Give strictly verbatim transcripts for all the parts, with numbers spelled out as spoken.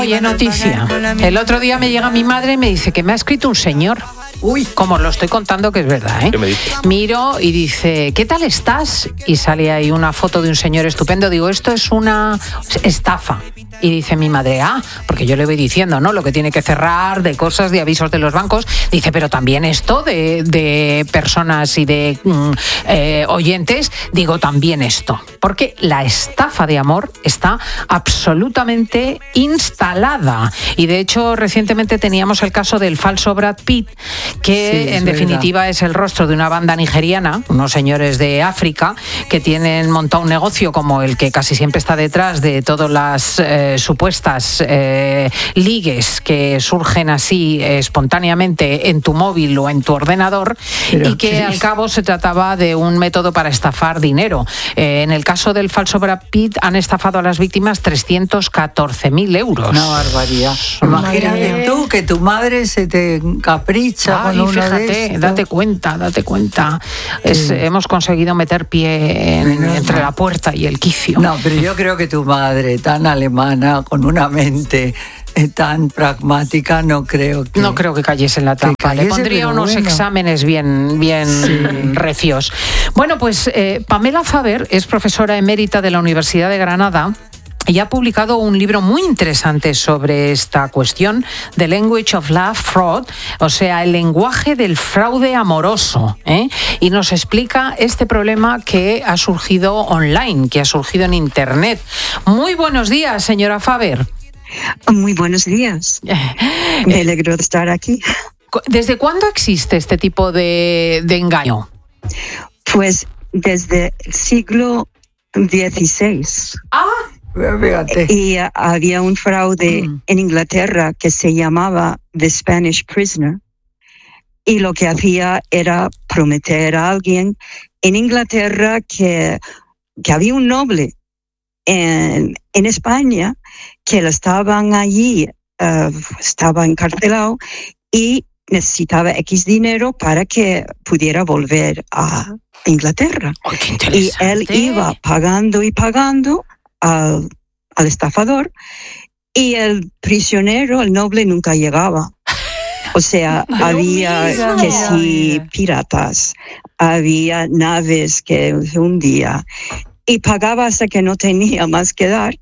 Oye, noticia. El otro día me llega mi madre y me dice que me ha escrito un señor. Uy, como lo estoy contando, que es verdad, ¿eh? ¿Qué me dice? Miro y dice, ¿qué tal estás? Y sale ahí una foto de un señor estupendo. Digo, esto es una estafa. Y dice mi madre, ah, porque yo le voy diciendo, ¿no? Lo que tiene que cerrar, de cosas, de avisos de los bancos. Dice, pero también esto de, de personas y de mm, eh, oyentes, digo, también esto. Porque la estafa de amor está absolutamente instalada. Y de hecho, recientemente teníamos el caso del falso Brad Pitt, que sí, en definitiva verdad. Es el rostro de una banda nigeriana, unos señores de África, que tienen montado un negocio como el que casi siempre está detrás de todas las eh, supuestas eh, ligues que surgen así eh, espontáneamente en tu móvil o en tu ordenador. Pero y que ¿qué? Al cabo se trataba de un método para estafar dinero. Eh, en el caso del falso Brad Pitt han estafado a las víctimas trescientos catorce mil euros. Una barbaridad. Imagínate tú que tu madre se te capricha. Ay, con uno fíjate, de estos. date cuenta, date cuenta. Es, sí. Hemos conseguido meter pie en, no, entre no. la puerta y el quicio. No, pero yo creo que tu madre, tan alemana, con una mente tan pragmática, no creo que... No creo que cayese en la trampa. Cayese, le pondría unos bueno. exámenes bien, bien sí. recios. Bueno, pues eh, Pamela Faber es profesora emérita de la Universidad de Granada y ha publicado un libro muy interesante sobre esta cuestión, The Language of Love Fraud, o sea, el lenguaje del fraude amoroso, ¿eh? Y nos explica este problema que ha surgido online, que ha surgido en Internet. Muy buenos días, señora Faber. Muy buenos días. Me alegro de estar aquí. ¿Desde cuándo existe este tipo de, de engaño? Pues desde el siglo dieciséis. ¡Ah! Fíjate. Y uh, había un fraude mm. en Inglaterra que se llamaba The Spanish Prisoner, y lo que hacía era prometer a alguien en Inglaterra que, que había un noble en, en España que lo estaban allí, uh, estaba encarcelado y necesitaba X dinero para que pudiera volver a Inglaterra. Oh, y él iba pagando y pagando Al, al estafador, y el prisionero, el noble, nunca llegaba. O sea, había mismo. que si piratas, había naves que se hundían, y pagaba hasta que no tenía más que dar,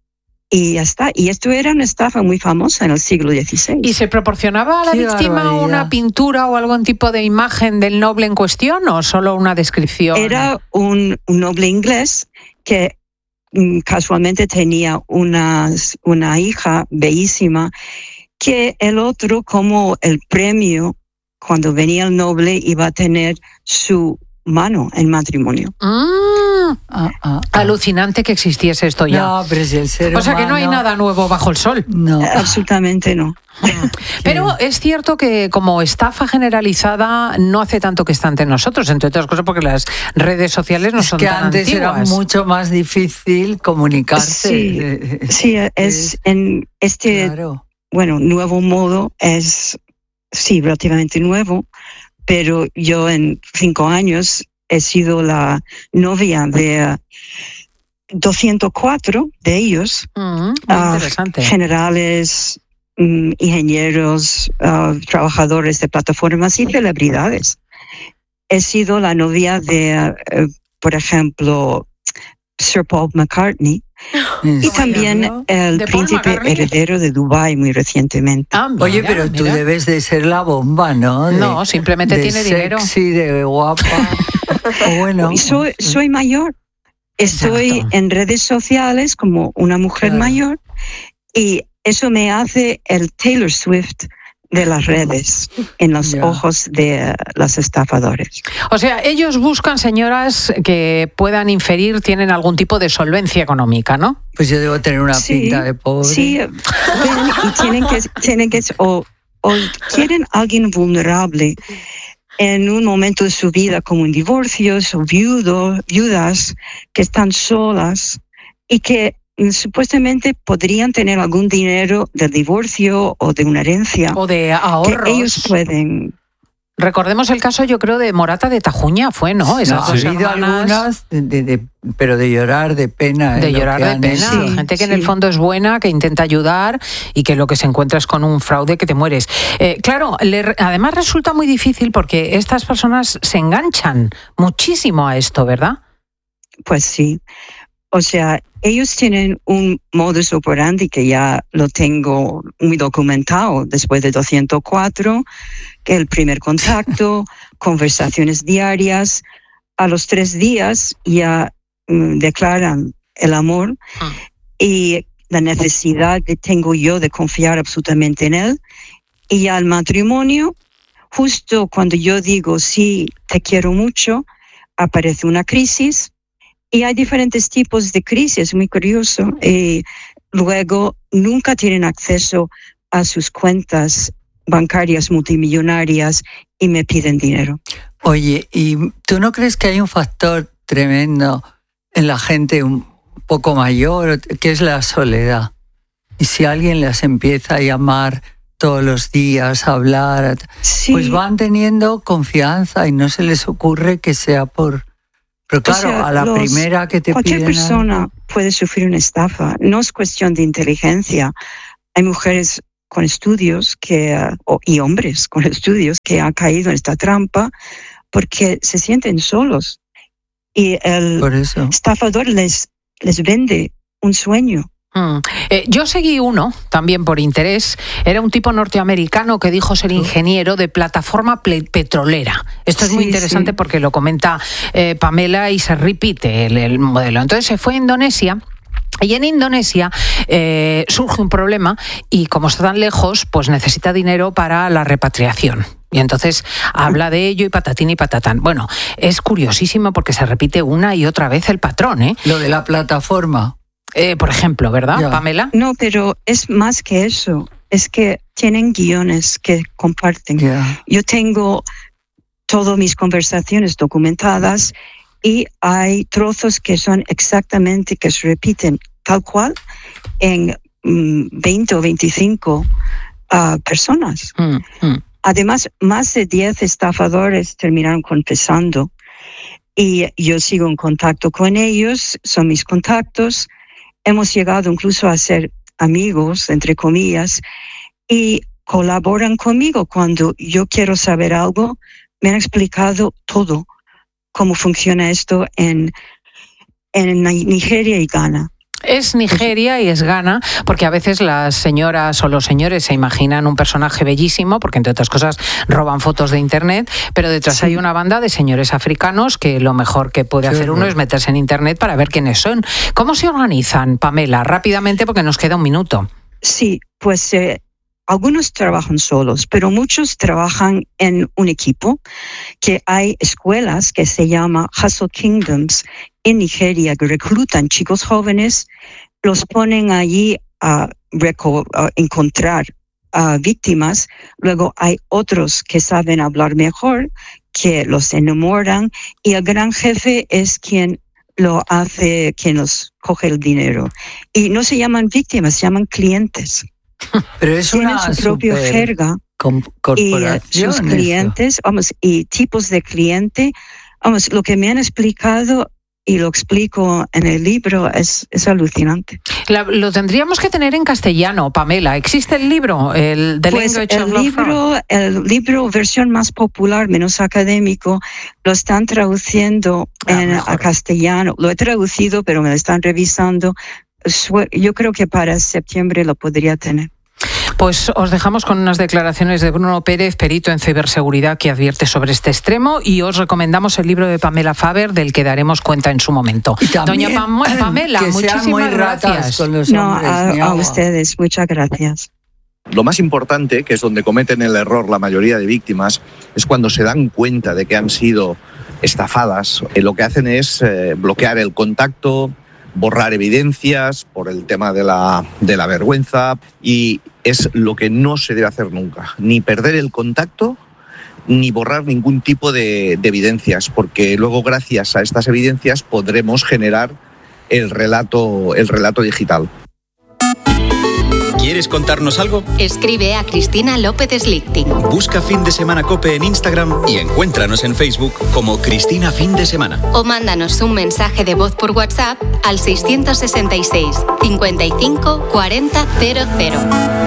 y ya está. Y esto era una estafa muy famosa en el siglo dieciséis. ¿Y se proporcionaba a la Qué víctima barbaridad. Una pintura o algún tipo de imagen del noble en cuestión, o solo una descripción? Era un, un noble inglés que casualmente tenía una, una hija bellísima, que el otro, como el premio, cuando venía el noble, iba a tener su mano en matrimonio. Mm, ah, ah, alucinante que existiese esto ya. No, pero si el ser o sea que no hay nada nuevo bajo el sol. No, absolutamente no. Pero es cierto que como estafa generalizada no hace tanto que está entre nosotros, entre otras cosas porque las redes sociales no es son que tan antes antiguas. Era mucho más difícil comunicarse. Sí, sí es, es en este claro. bueno nuevo modo es sí relativamente nuevo, pero yo en cinco años he sido la novia de doscientos cuatro de ellos, mm, muy interesante. Uh, generales, um, ingenieros, uh, trabajadores de plataformas y celebridades. He sido la novia de, uh, por ejemplo, Sir Paul McCartney, y también ¿no? el ¿De príncipe heredero de Dubái muy recientemente. Ah, mira, Oye, pero mira. Tú debes de ser la bomba, ¿no? De, no, simplemente de tiene sexy, dinero. Sí, de guapa. Bueno. Soy, soy mayor. Estoy Exacto. en redes sociales como una mujer claro. mayor, y eso me hace el Taylor Swift de las redes en los yeah. ojos de uh, los estafadores. O sea, ellos buscan señoras que puedan inferir tienen algún tipo de solvencia económica, ¿no? Pues yo debo tener una sí, pinta de pobre. Sí, y tienen que, tienen que o, o quieren alguien vulnerable en un momento de su vida, como en divorcios o viudo, viudas que están solas y que supuestamente podrían tener algún dinero del divorcio o de una herencia o de ahorros que ellos pueden Recordemos el caso, yo creo, de Morata de Tajuña, fue, ¿no? Esas no, dos ha habido hermanas... algunas, de, de, de, pero de llorar de pena. De llorar de pena. Sí, gente que sí. En el fondo es buena, que intenta ayudar y que lo que se encuentra es con un fraude que te mueres. Eh, claro, le, además resulta muy difícil porque estas personas se enganchan muchísimo a esto, ¿verdad? Pues sí. O sea, ellos tienen un modus operandi que ya lo tengo muy documentado después de doscientos cuatro, que el primer contacto, conversaciones diarias, a los tres días ya mm, declaran el amor ah. y la necesidad que tengo yo de confiar absolutamente en él. Y ya el matrimonio, justo cuando yo digo sí, te quiero mucho, aparece una crisis. Y hay diferentes tipos de crisis, muy curioso. Y luego nunca tienen acceso a sus cuentas bancarias multimillonarias y me piden dinero. Oye, ¿y tú no crees que hay un factor tremendo en la gente un poco mayor, que es la soledad? Y si alguien las empieza a llamar todos los días, a hablar, sí. pues van teniendo confianza y no se les ocurre que sea por... Pero claro, o sea, a la los, primera que te cualquier piden... Cualquier persona algo... puede sufrir una estafa. No es cuestión de inteligencia. Hay mujeres con estudios que, uh, y hombres con estudios que han caído en esta trampa porque se sienten solos. Y el Por eso. estafador les, les vende un sueño. Mm. Eh, yo seguí uno, también por interés. Era un tipo norteamericano que dijo ser ingeniero de plataforma ple- petrolera. Esto es sí, muy interesante sí. porque lo comenta eh, Pamela y se repite el, el modelo. Entonces se fue a Indonesia. Y en Indonesia eh, surge un problema y como está tan lejos, pues necesita dinero para la repatriación. Y entonces habla de ello y patatín y patatán. Bueno, es curiosísimo porque se repite una y otra vez el patrón, ¿eh? Lo de la plataforma. Eh, por ejemplo, ¿verdad, ya. Pamela? No, pero es más que eso. Es que tienen guiones que comparten. Yeah. Yo tengo todas mis conversaciones documentadas y hay trozos que son exactamente, que se repiten tal cual en mm, veinte o veinticinco uh, personas. Mm, mm. Además, más de diez estafadores terminaron confesando y yo sigo en contacto con ellos, son mis contactos. Hemos llegado incluso a ser amigos, entre comillas, y colaboran conmigo. Cuando yo quiero saber algo, me han explicado todo, cómo funciona esto en, en Nigeria y Ghana. Es Nigeria y es Ghana, porque a veces las señoras o los señores se imaginan un personaje bellísimo, porque entre otras cosas roban fotos de internet, pero detrás sí. hay una banda de señores africanos que lo mejor que puede sí, hacer uno bueno. es meterse en internet para ver quiénes son. ¿Cómo se organizan, Pamela? Rápidamente, porque nos queda un minuto. Sí, pues eh, algunos trabajan solos, pero muchos trabajan en un equipo, que hay escuelas que se llama Hustle Kingdoms en Nigeria, que reclutan chicos jóvenes, los ponen allí a, reco- a encontrar a víctimas. Luego hay otros que saben hablar mejor, que los enamoran, y el gran jefe es quien lo hace, quien los coge el dinero. Y no se llaman víctimas, se llaman clientes. Pero es Tienen una su propia jerga. Com- y sus clientes, eso. vamos, y tipos de cliente. Vamos, lo que me han explicado y lo explico en el libro es, es alucinante. La, lo tendríamos que tener en castellano, Pamela. ¿Existe el libro? El, The pues Language el of libro, el libro, versión más popular, menos académico, lo están traduciendo ah, en, a castellano. Lo he traducido, pero me lo están revisando. Yo creo que para septiembre lo podría tener. Pues os dejamos con unas declaraciones de Bruno Pérez, perito en ciberseguridad, que advierte sobre este extremo, y os recomendamos el libro de Pamela Faber, del que daremos cuenta en su momento. También, Doña Pam- Pamela, que muchísimas muy gracias. Con los no, hombres, a, a ustedes, muchas gracias. Lo más importante, que es donde cometen el error la mayoría de víctimas, es cuando se dan cuenta de que han sido estafadas. Eh, lo que hacen es eh, bloquear el contacto, borrar evidencias por el tema de la, de la vergüenza, y es lo que no se debe hacer nunca, ni perder el contacto ni borrar ningún tipo de, de evidencias, porque luego gracias a estas evidencias podremos generar el relato, el relato digital. ¿Quieres contarnos algo? Escribe a Cristina López Slichting. Busca Fin de Semana COPE en Instagram y encuéntranos en Facebook como Cristina Fin de Semana. O mándanos un mensaje de voz por WhatsApp al seiscientos sesenta y seis, cincuenta y cinco, cuarenta, cero cero.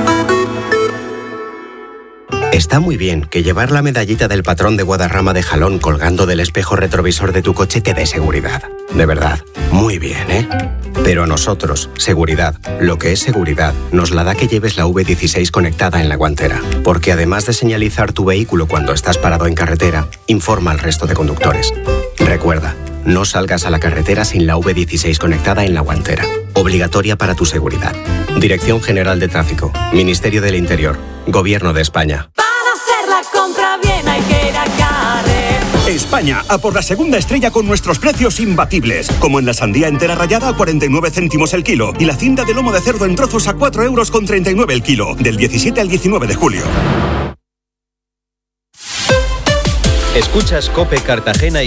Está muy bien que llevar la medallita del patrón de Guadarrama de Jalón colgando del espejo retrovisor de tu coche te dé seguridad. De verdad, muy bien, ¿eh? Pero a nosotros, seguridad, lo que es seguridad, nos la da que lleves la V dieciséis conectada en la guantera. Porque además de señalizar tu vehículo cuando estás parado en carretera, informa al resto de conductores. Recuerda, no salgas a la carretera sin la V dieciséis conectada en la guantera. Obligatoria para tu seguridad. Dirección General de Tráfico, Ministerio del Interior, Gobierno de España. Para hacer la compra bien hay que ir a Carrer. España, a por la segunda estrella con nuestros precios imbatibles. Como en la sandía entera rallada a cuarenta y nueve céntimos el kilo y la cinta de lomo de cerdo en trozos a cuatro euros con treinta y nueve el kilo. Del diecisiete al diecinueve de julio. Escuchas COPE Cartagena y